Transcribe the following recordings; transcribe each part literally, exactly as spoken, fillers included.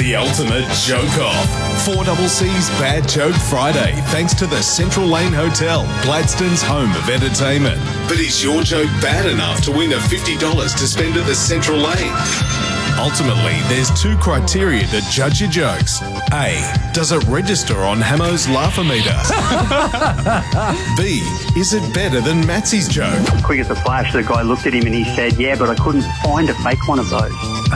the ultimate joke-off. four C C's Bad Joke Friday, thanks to the Central Lane Hotel, Gladstone's home of entertainment. But is your joke bad enough to win a fifty dollars to spend at the Central Lane? Ultimately, there's two criteria to judge your jokes. A, does it register on Hamo's Laugh-O-Meter? B, is it better than Matsy's joke? Quick as a flash, the guy looked at him and he said, yeah, but I couldn't find a fake one of those.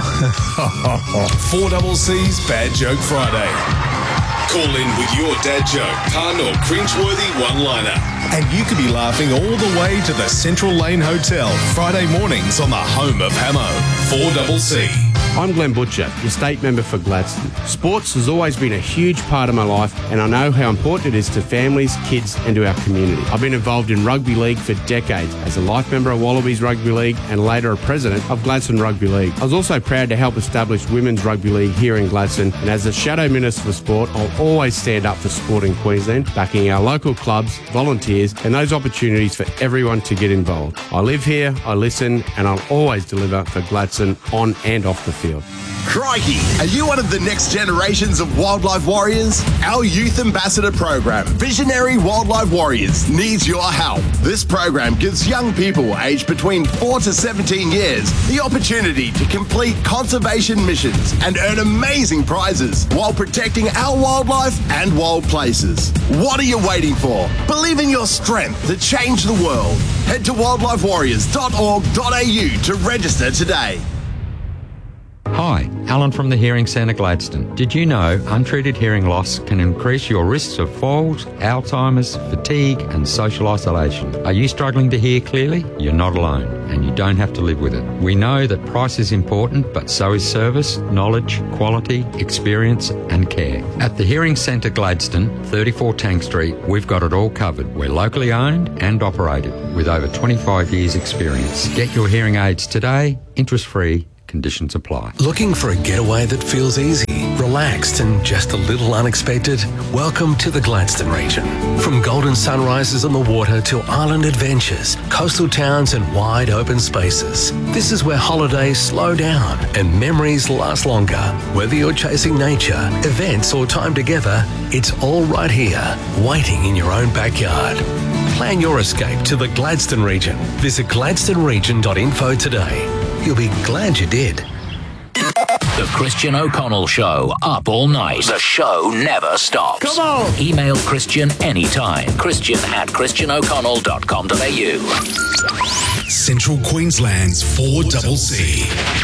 four C C's Bad Joke Friday. Call in with your dad joke, pun or cringeworthy one-liner. And you could be laughing all the way to the Central Lane Hotel, Friday mornings on the home of Hamo, four C C. I'm Glenn Butcher, your state member for Gladstone. Sports has always been a huge part of my life, and I know how important it is to families, kids and to our community. I've been involved in rugby league for decades as a life member of Wallabies Rugby League and later a president of Gladstone Rugby League. I was also proud to help establish Women's Rugby League here in Gladstone, and as the Shadow Minister for Sport, I'll always stand up for sport in Queensland, backing our local clubs, volunteers and those opportunities for everyone to get involved. I live here, I listen, and I'll always deliver for Gladstone on and off the field. Crikey! Are you one of the next generations of wildlife warriors? Our Youth Ambassador program, Visionary Wildlife Warriors, needs your help. This program gives young people aged between four to seventeen years the opportunity to complete conservation missions and earn amazing prizes while protecting our wildlife and wild places. What are you waiting for? Believe in your strength to change the world. Head to wildlife warriors dot org dot a u to register today. Hi, Alan from the Hearing Centre Gladstone. Did you know untreated hearing loss can increase your risks of falls, Alzheimer's, fatigue and social isolation? Are you struggling to hear clearly? You're not alone and you don't have to live with it. We know that price is important, but so is service, knowledge, quality, experience and care. At the Hearing Centre Gladstone, thirty-four Tank Street, we've got it all covered. We're locally owned and operated with over twenty-five years experience. Get your hearing aids today, interest-free. Conditions apply. Looking for a getaway that feels easy, relaxed and just a little unexpected? Welcome to the Gladstone region. From golden sunrises on the water to island adventures, coastal towns and wide open spaces. This is where holidays slow down and memories last longer. Whether you're chasing nature, events or time together, it's all right here, waiting in your own backyard. Plan your escape to the Gladstone region. Visit gladstone region dot info today. You'll be glad you did. The Christian O'Connell Show, up all night. The show never stops. Come on! Email Christian anytime. Christian at christian o'connell dot com dot a u. Central Queensland's four C C.